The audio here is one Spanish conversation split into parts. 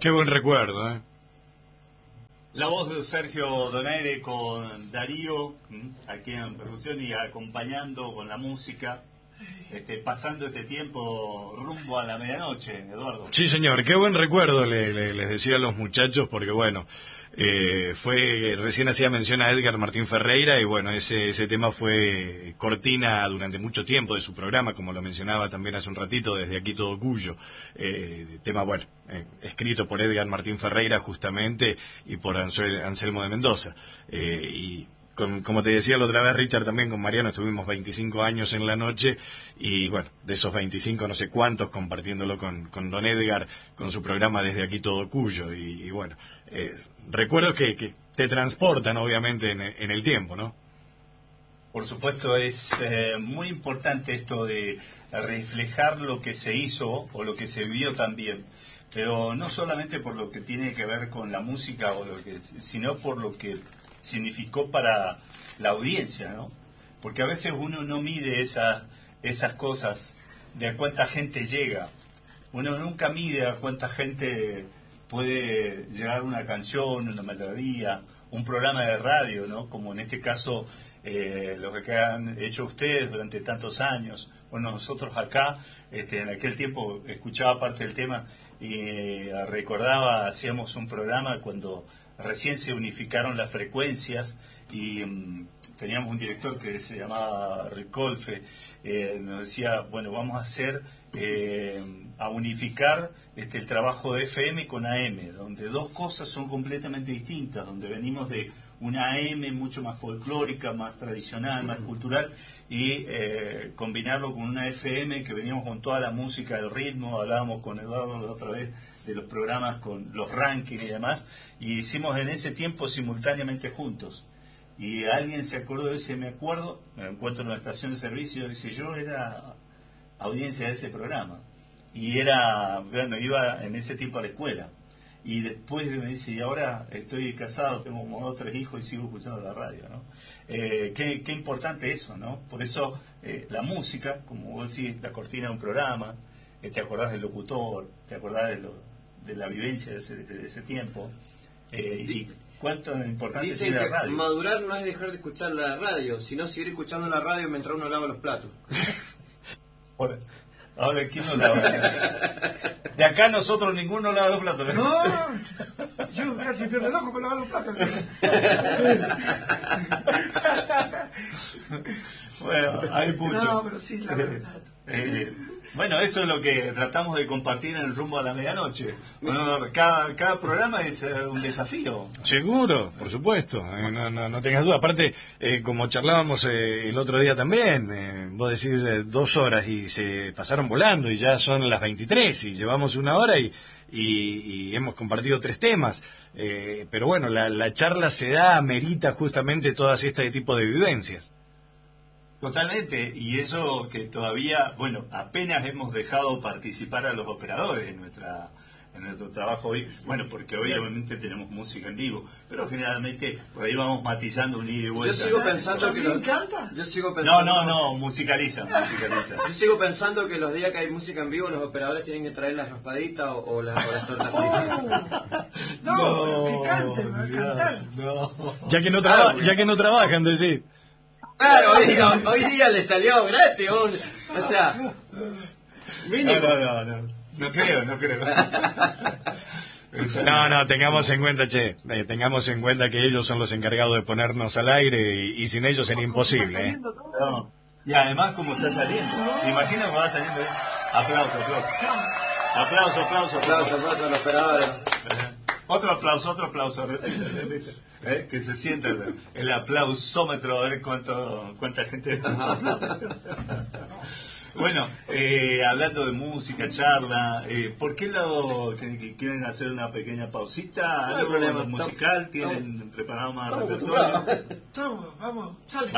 Qué buen recuerdo, ¿eh? La voz de Sergio Donaire con Darío, aquí en producción y acompañando con la música, pasando este tiempo rumbo a la medianoche, Eduardo. Sí, señor, qué buen recuerdo les decía a los muchachos, porque bueno, recién hacía mención a Edgar Martín Ferreira, y bueno, ese tema fue cortina durante mucho tiempo de su programa, como lo mencionaba también hace un ratito, Desde Aquí Todo Cuyo. Tema, bueno, escrito por Edgar Martín Ferreira justamente, y por Anselmo de Mendoza. Y como te decía la otra vez, Richard, también con Mariano estuvimos 25 años en la noche, y bueno, de esos 25 no sé cuántos compartiéndolo con don Edgar, con su programa Desde Aquí Todo Cuyo, y bueno, recuerdos que te transportan obviamente en el tiempo, ¿no? Por supuesto, es muy importante esto de reflejar lo que se hizo o lo que se vivió también, pero no solamente por lo que tiene que ver con la música sino por lo que significó para la audiencia, ¿no? Porque a veces uno no mide esas cosas de a cuánta gente llega. Uno nunca mide a cuánta gente puede llegar una canción, una melodía, un programa de radio, ¿no? Como en este caso lo que han hecho ustedes durante tantos años. Bueno, nosotros acá, en aquel tiempo escuchaba parte del tema y recordaba, hacíamos un programa cuando recién se unificaron las frecuencias y teníamos un director que se llamaba Ricolfe, nos decía, bueno, vamos a unificar el trabajo de FM con AM, donde dos cosas son completamente distintas, donde venimos de una AM mucho más folclórica, más tradicional, más cultural, y combinarlo con una FM que veníamos con toda la música, el ritmo. Hablábamos con Eduardo la otra vez de los programas con los rankings y demás, y hicimos en ese tiempo simultáneamente juntos. Y alguien se acordó de ese, me encuentro en una estación de servicio, dice, yo era audiencia de ese programa, y iba en ese tiempo a la escuela, y después me dice, y ahora estoy casado, tengo como 2 o 3 hijos y sigo escuchando la radio, ¿no? Qué importante eso, ¿no? Por eso la música, como vos decís, la cortina de un programa, te acordás del locutor, te acordás de la vivencia de ese tiempo, y cuánto importante dicen tiene que la radio. Madurar no es dejar de escuchar la radio, sino seguir escuchando la radio mientras uno lava los platos. Ahora, ¿quién no lava? De acá nosotros ninguno lava los platos. No, yo casi pierdo el ojo para lavar los platos. Bueno, hay mucho. No, pero sí, la verdad. Bueno, eso es lo que tratamos de compartir en el Rumbo a la Medianoche. Bueno, cada programa es un desafío. Seguro, por supuesto, no tengas duda. Aparte, como charlábamos el otro día también, vos decís 2 horas y se pasaron volando y ya son las 23 y llevamos 1 hora y hemos compartido 3 temas. Pero bueno, la charla amerita justamente todas este tipo de vivencias. Totalmente, y eso que todavía, bueno, apenas hemos dejado participar a los operadores en nuestro trabajo hoy, bueno, porque hoy obviamente tenemos música en vivo, pero generalmente por ahí vamos matizando un ida y vuelta. Yo sigo pensando que No, musicaliza. Yo sigo pensando que los días que hay música en vivo, los operadores tienen que traer las raspaditas o las tortas fritas. No, que canten, a cantar. No. Ya que no trabajan, decís. Claro, hoy día le salió gratis, o sea, mínimo. No creo. No, tengamos en cuenta, tengamos en cuenta que ellos son los encargados de ponernos al aire y sin ellos sería imposible, No. Y además como está saliendo, imagina cómo va saliendo. Aplauso Aplausos a los operadores. Otro aplauso. Que se sienta el aplausómetro, a ver cuánta gente. Bueno, hablando de música, charla, ¿por qué lado quieren hacer una pequeña pausita? No hay ¿Algo problema. musical? ¿Tienen preparado más repertorio? Vamos,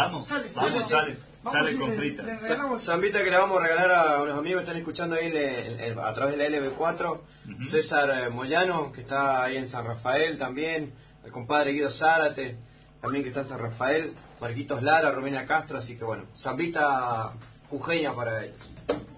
Sale con frita. Zambita que le vamos a regalar a unos amigos que están escuchando ahí a través de la LB4. César Moyano, que está ahí en San Rafael también. El compadre Guido Zárate, también que está en San Rafael. Marquitos Lara, Romina Castro. Así que bueno, Zambita jujeña para ellos.